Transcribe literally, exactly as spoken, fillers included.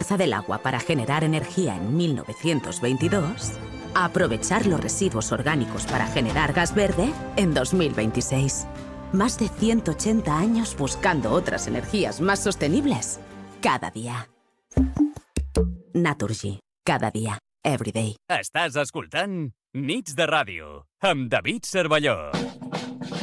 naturaleza del agua para generar energía en mil novecientos veintidós, a aprovechar los residuos orgánicos para generar gas verde en dos mil veintiséis. Más de ciento ochenta años buscando otras energías más sostenibles cada día. Naturgy. Cada dia. Every day. Estàs escoltant Nits de Ràdio amb David Cervelló.